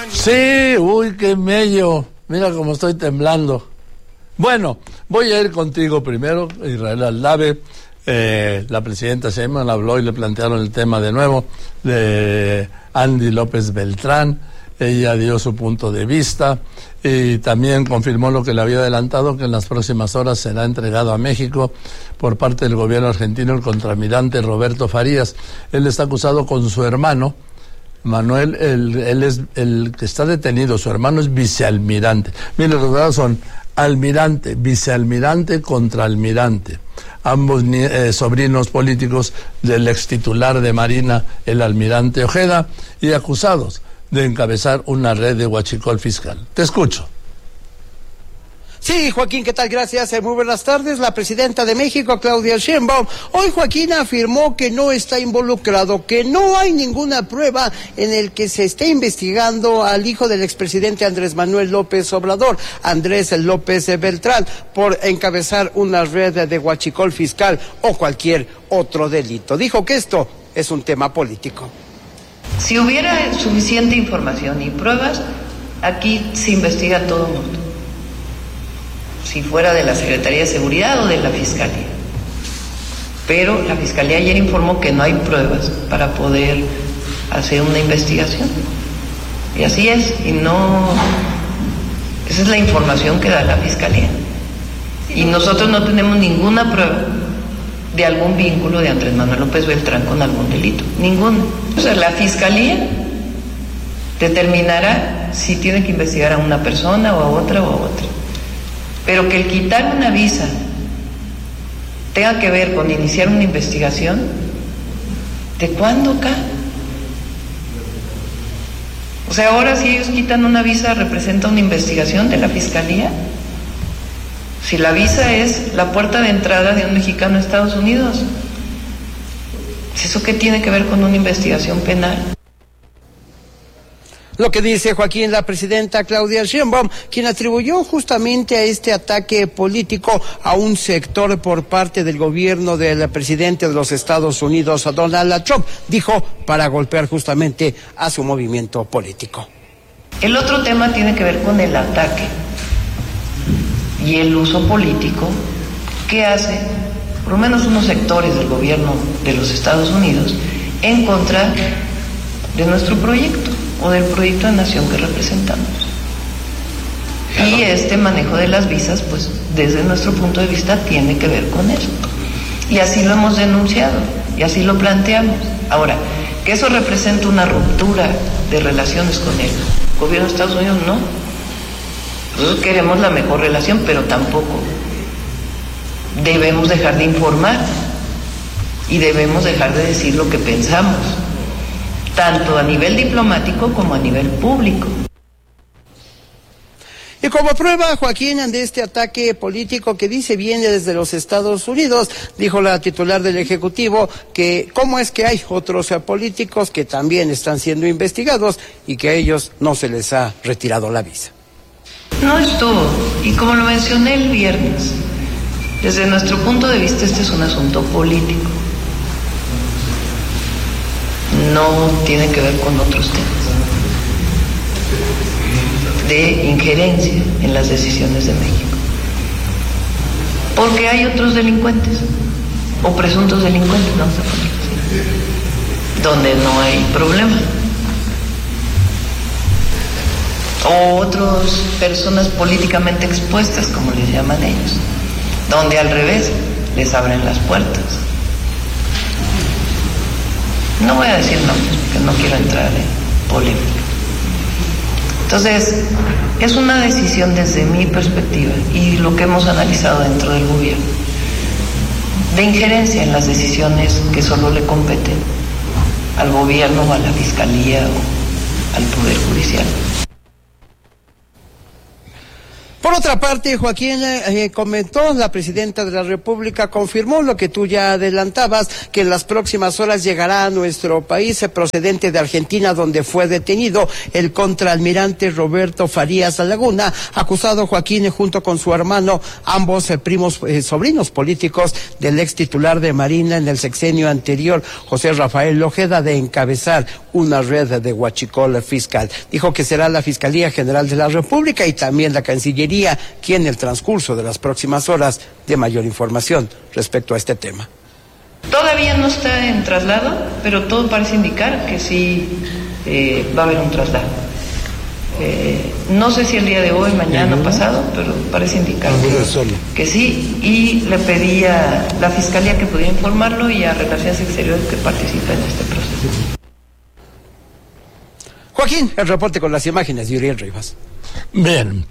Sí, uy, qué mello. Mira cómo estoy temblando. Bueno, voy a ir contigo primero, Israel Aldave. La presidenta Sheinbaum habló y le plantearon el tema de nuevo de Andy López Beltrán. Ella dio su punto de vista y también confirmó lo que le había adelantado, que en las próximas horas será entregado a México por parte del gobierno argentino el contraalmirante Roberto Farías. Él está acusado con su hermano Manuel, él es el que está detenido, su hermano es vicealmirante. Miren, los dados son almirante, vicealmirante, contraalmirante. Ambos sobrinos políticos del ex titular de Marina, el almirante Ojeda, y acusados de encabezar una red de huachicol fiscal. Te escucho. Sí, Joaquín, ¿qué tal? Gracias. Muy buenas tardes. La presidenta de México, Claudia Sheinbaum, hoy Joaquín afirmó que no está involucrado, que no hay ninguna prueba en el que se esté investigando al hijo del expresidente Andrés Manuel López Obrador, Andrés López Beltrán, por encabezar una red de huachicol fiscal o cualquier otro delito. Dijo que esto es un tema político. Si hubiera suficiente información y pruebas, aquí se investiga a todo mundo. Si fuera de la Secretaría de Seguridad o de la Fiscalía. Pero la Fiscalía ayer informó que no hay pruebas para poder hacer una investigación. Y así es, y no... Esa es la información que da la Fiscalía. Y nosotros no tenemos ninguna prueba de algún vínculo de Andrés Manuel López Beltrán con algún delito. Ninguno. O sea, la Fiscalía determinará si tiene que investigar a una persona o a otra o a otra. Pero que el quitar una visa tenga que ver con iniciar una investigación, ¿de cuándo acá? O sea, ahora si ellos quitan una visa, ¿representa una investigación de la Fiscalía? Si la visa es la puerta de entrada de un mexicano a Estados Unidos, ¿eso qué tiene que ver con una investigación penal? Lo que dice Joaquín, la presidenta Claudia Sheinbaum, quien atribuyó justamente a este ataque político a un sector por parte del gobierno del presidente de los Estados Unidos, Donald Trump, dijo, para golpear justamente a su movimiento político. El otro tema tiene que ver con el ataque y el uso político que hace, por lo menos unos sectores del gobierno de los Estados Unidos, en contra de nuestro proyecto o del proyecto de nación que representamos. Y este manejo de las visas, pues desde nuestro punto de vista tiene que ver con eso. Y así lo hemos denunciado y así lo planteamos. Ahora, que eso representa una ruptura de relaciones con el gobierno de Estados Unidos, no. Nosotros queremos la mejor relación, pero tampoco debemos dejar de informar y debemos dejar de decir lo que pensamos, tanto a nivel diplomático como a nivel público. Y como prueba, Joaquín, de este ataque político que dice viene desde los Estados Unidos, dijo la titular del Ejecutivo que cómo es que hay otros políticos que también están siendo investigados y que a ellos no se les ha retirado la visa. No es todo, y como lo mencioné el viernes, desde nuestro punto de vista este es un asunto político. No tiene que ver con otros temas de injerencia en las decisiones de México. Porque hay otros delincuentes, o presuntos delincuentes, vamos a ponerlo así, donde no hay problema. O otras personas políticamente expuestas, como les llaman ellos, donde al revés les abren las puertas. No voy a decir nombres, porque no quiero entrar en polémica. Entonces, es una decisión desde mi perspectiva y lo que hemos analizado dentro del gobierno, de injerencia en las decisiones que solo le competen al gobierno o a la fiscalía o al poder judicial. Por otra parte, Joaquín, comentó, la presidenta de la República confirmó lo que tú ya adelantabas, que en las próximas horas llegará a nuestro país procedente de Argentina, donde fue detenido el contraalmirante Roberto Farías Laguna, acusado, Joaquín, junto con su hermano, ambos sobrinos políticos del ex titular de Marina en el sexenio anterior, José Rafael Ojeda, de encabezar una red de huachicol fiscal. Dijo que será la Fiscalía General de la República y también la Cancillería quien en el transcurso de las próximas horas dé mayor información respecto a este tema. Todavía no está en traslado, pero todo parece indicar que sí va a haber un traslado. No sé si el día de hoy, mañana, pasado, pero parece indicar que sí, y le pedí a la Fiscalía que pudiera informarlo y a Relaciones Exteriores que participe en este proceso. Joaquín, el reporte con las imágenes de Uriel Rivas. Bien,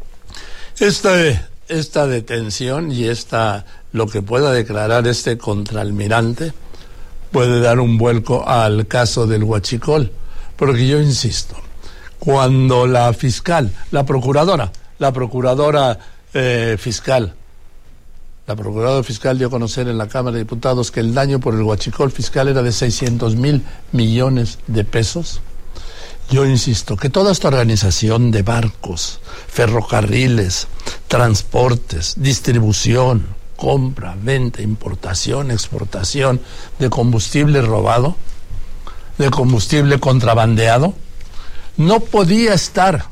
esta detención y lo que pueda declarar este contraalmirante puede dar un vuelco al caso del huachicol, porque yo insisto, cuando la procuradora fiscal dio a conocer en la Cámara de Diputados que el daño por el huachicol fiscal era de 600,000 millones de pesos, yo insisto que toda esta organización de barcos, ferrocarriles, transportes, distribución, compra, venta, importación, exportación de combustible robado, de combustible contrabandeado, no puede estar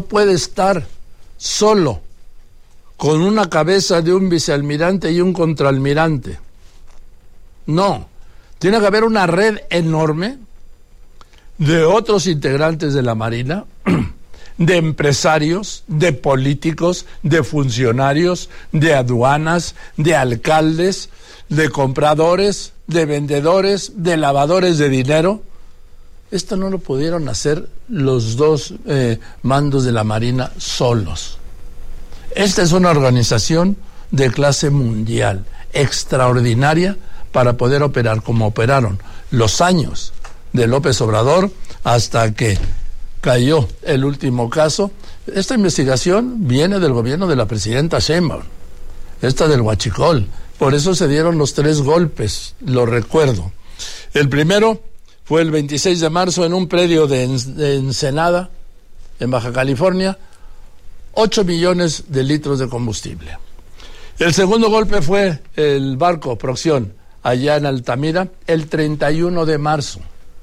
solo con una cabeza de un vicealmirante y un contraalmirante. No, tiene que haber una red enorme de otros integrantes de la Marina, de empresarios, de políticos, de funcionarios, de aduanas, de alcaldes, de compradores, de vendedores, de lavadores de dinero. Esto no lo pudieron hacer los dos mandos de la Marina solos. Esta es una organización de clase mundial, extraordinaria para poder operar como operaron los años de López Obrador hasta que cayó el último caso. Esta investigación viene del gobierno de la presidenta Sheinbaum, esta del huachicol. Por eso se dieron los 3 golpes, lo recuerdo. El primero fue el 26 de marzo en un predio de Ensenada, en Baja California, 8 millones de litros de combustible. El segundo golpe fue el barco Proxión, allá en Altamira, el 31 de marzo.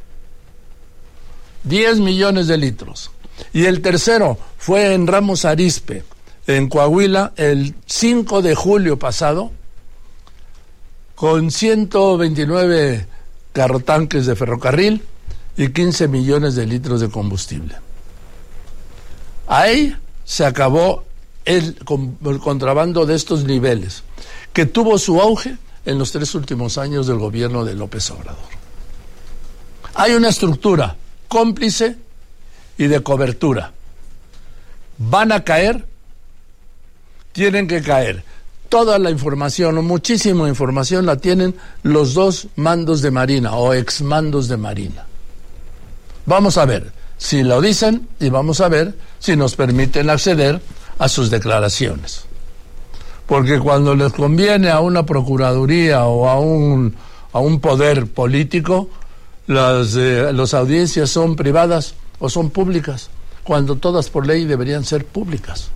10 millones de litros. Y el tercero fue en Ramos Arizpe, en Coahuila, el 5 de julio pasado, con 129 carrotanques de ferrocarril y 15 millones de litros de combustible. Ahí se acabó el contrabando de estos niveles, que tuvo su auge en los 3 últimos años del gobierno de López Obrador. Hay una estructura cómplice y de cobertura. Van a caer, tienen que caer. Toda la información, o muchísima información, la tienen los 2 mandos de Marina o exmandos de Marina. Vamos a ver si lo dicen y vamos a ver si nos permiten acceder a sus declaraciones. Porque cuando les conviene a una procuraduría o a un poder político, las audiencias son privadas o son públicas, cuando todas por ley deberían ser públicas.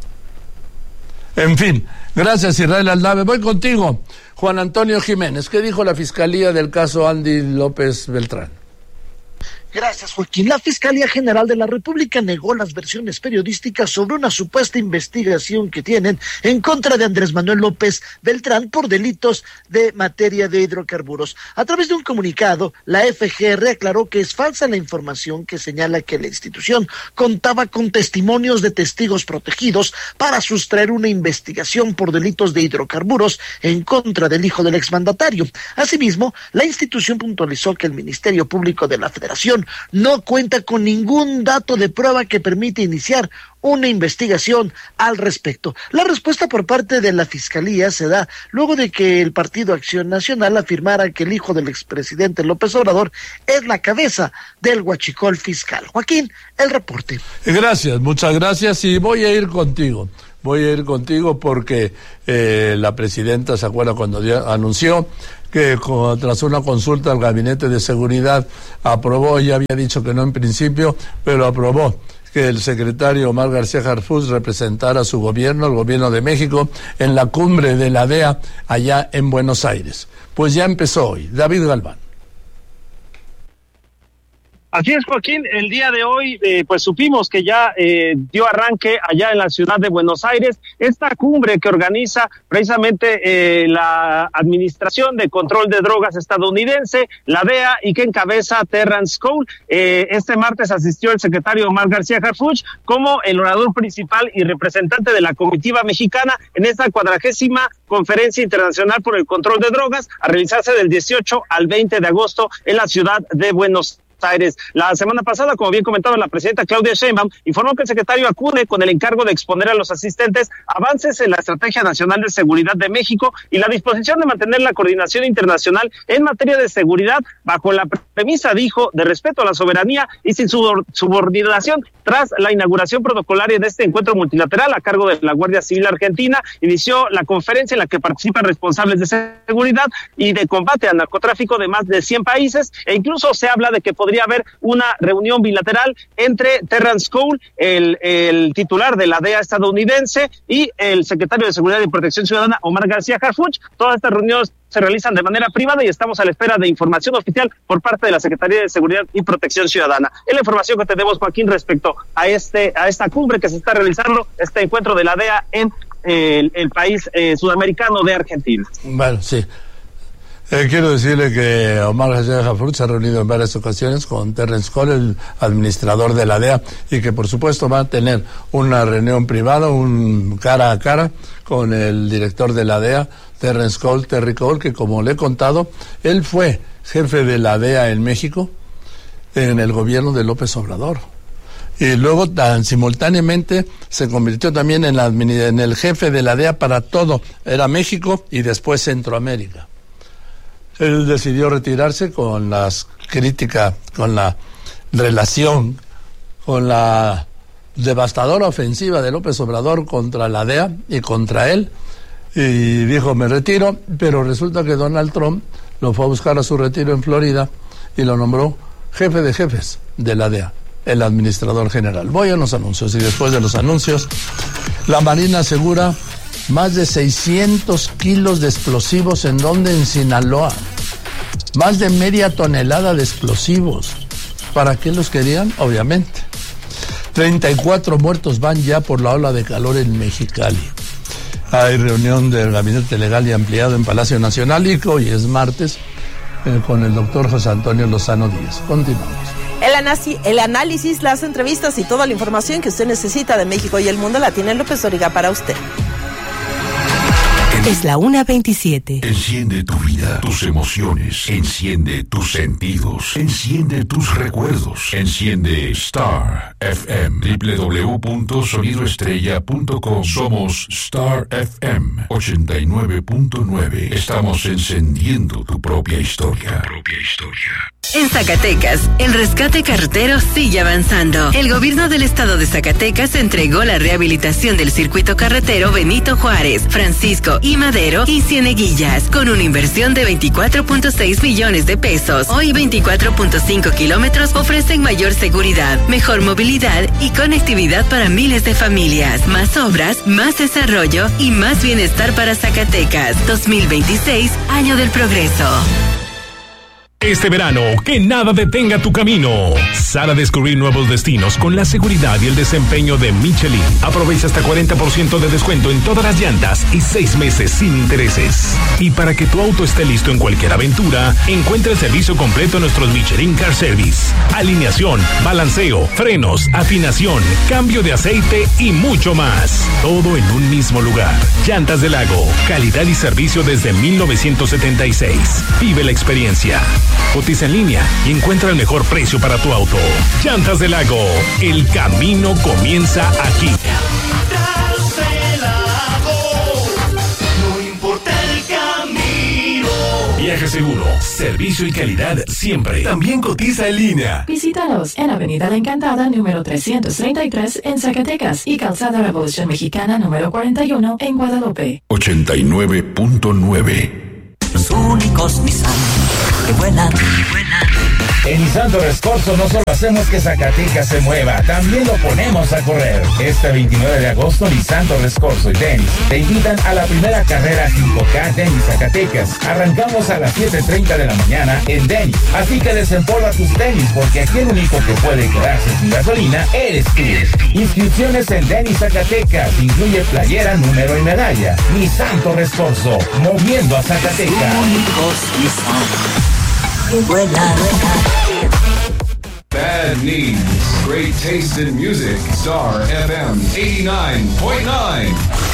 En fin, gracias Israel Aldave. Voy contigo, Juan Antonio Jiménez. ¿Qué dijo la Fiscalía del caso Andy López Beltrán? Gracias, Joaquín. La Fiscalía General de la República negó las versiones periodísticas sobre una supuesta investigación que tienen en contra de Andrés Manuel López Beltrán por delitos de materia de hidrocarburos. A través de un comunicado, la FGR aclaró que es falsa la información que señala que la institución contaba con testimonios de testigos protegidos para sustraer una investigación por delitos de hidrocarburos en contra del hijo del exmandatario. Asimismo, la institución puntualizó que el Ministerio Público de la Federación no cuenta con ningún dato de prueba que permita iniciar una investigación al respecto. La respuesta por parte de la Fiscalía se da luego de que el Partido Acción Nacional afirmara que el hijo del expresidente López Obrador es la cabeza del huachicol fiscal. Joaquín, el reporte. Gracias, muchas gracias, y voy a ir contigo porque la presidenta, ¿se acuerda cuando anunció que tras una consulta al Gabinete de Seguridad aprobó, ya había dicho que no en principio, pero aprobó que el secretario Omar García Harfuch representara a su gobierno, el gobierno de México, en la cumbre de la DEA allá en Buenos Aires? Pues ya empezó hoy. David Galván. Así es, Joaquín, el día de hoy pues supimos que ya dio arranque allá en la ciudad de Buenos Aires esta cumbre que organiza precisamente la Administración de Control de Drogas estadounidense, la DEA, y que encabeza Terrence Cole. Este martes asistió el secretario Omar García Harfuch como el orador principal y representante de la comitiva mexicana en esta 40ª Conferencia Internacional por el Control de Drogas, a realizarse del 18 al 20 de agosto en la ciudad de Buenos Aires. La semana pasada, como bien comentaba la presidenta Claudia Sheinbaum, informó que el secretario acude con el encargo de exponer a los asistentes avances en la Estrategia Nacional de Seguridad de México y la disposición de mantener la coordinación internacional en materia de seguridad bajo la premisa, dijo, de respeto a la soberanía y sin subordinación. Tras la inauguración protocolaria de este encuentro multilateral a cargo de la Guardia Civil Argentina, inició la conferencia en la que participan responsables de seguridad y de combate al narcotráfico de más de 100 países, e incluso se habla de que podría haber una reunión bilateral entre Terrence Cole, el titular de la DEA estadounidense, y el secretario de Seguridad y Protección Ciudadana, Omar García Harfuch. Todas estas reuniones se realizan de manera privada y estamos a la espera de información oficial por parte de la Secretaría de Seguridad y Protección Ciudadana. Es la información que tenemos, Joaquín, respecto a esta cumbre que se está realizando, este encuentro de la DEA en el país sudamericano de Argentina. Bueno, sí. Quiero decirle que Omar García Harfuch se ha reunido en varias ocasiones con Terrence Cole, el administrador de la DEA, y que por supuesto va a tener una reunión privada, un cara a cara con el director de la DEA, Terrence Cole, Terry Cole, que como le he contado, él fue jefe de la DEA en México en el gobierno de López Obrador. Y luego simultáneamente se convirtió también en el jefe de la DEA para todo. Era México y después Centroamérica. Él decidió retirarse con las críticas, con la relación, con la devastadora ofensiva de López Obrador contra la DEA y contra él, y dijo, me retiro, pero resulta que Donald Trump lo fue a buscar a su retiro en Florida y lo nombró jefe de jefes de la DEA, el administrador general. Voy a los anuncios y después de los anuncios, la Marina asegura más de 600 kilos de explosivos. ¿En dónde? En Sinaloa. Más de media tonelada de explosivos. ¿Para qué los querían? Obviamente. 34 muertos van ya por la ola de calor en Mexicali. Hay reunión del Gabinete Legal y Ampliado en Palacio Nacional y hoy es martes con el doctor José Antonio Lozano Díaz. Continuamos. El análisis, las entrevistas y toda la información que usted necesita de México y el mundo la tiene López Dóriga para usted. Es la 1:27. Enciende tu vida, tus emociones, enciende tus sentidos, enciende tus recuerdos, enciende Star FM, www.sonidoestrella.com. Somos Star FM 89.9. Estamos encendiendo tu propia historia. En Zacatecas, el rescate carretero sigue avanzando. El gobierno del estado de Zacatecas entregó la rehabilitación del circuito carretero Benito Juárez, Francisco y Madero y Cieneguillas, con una inversión de 24.6 millones de pesos. Hoy 24.5 kilómetros ofrecen mayor seguridad, mejor movilidad y conectividad para miles de familias. Más obras, más desarrollo y más bienestar para Zacatecas. 2026, año del progreso. Este verano, que nada detenga tu camino. Sal a descubrir nuevos destinos con la seguridad y el desempeño de Michelin. Aprovecha hasta 40% de descuento en todas las llantas y 6 meses sin intereses. Y para que tu auto esté listo en cualquier aventura, encuentra el servicio completo en nuestros Michelin Car Service. Alineación, balanceo, frenos, afinación, cambio de aceite y mucho más. Todo en un mismo lugar. Llantas del Lago. Calidad y servicio desde 1976. Vive la experiencia. Cotiza en línea y encuentra el mejor precio para tu auto. Llantas del Lago, el camino comienza aquí. Llantas del Lago, no importa el camino. Viaje seguro, servicio y calidad siempre. También cotiza en línea. Visítalos en Avenida La Encantada, número 333 en Zacatecas y Calzada Revolución Mexicana, número 41 en Guadalupe. 89.9. Los únicos Nissan que vuelan. En Nissan Torres Corso no solo hacemos que Zacatecas se mueva, también lo ponemos a correr. Este 29 de agosto, Nissan Torres Corso y Dennis te invitan a la primera carrera 5K Dennis Zacatecas. Arrancamos a las 7:30 de la mañana en Dennis. Así que desempolva tus tenis, porque aquí el único que puede quedarse sin gasolina eres tú. Inscripciones en Dennis Zacatecas. Incluye playera, número y medalla. Nissan Torres Corso, moviendo a Zacatecas. Bad Needs. Great taste in music. Star FM 89.9.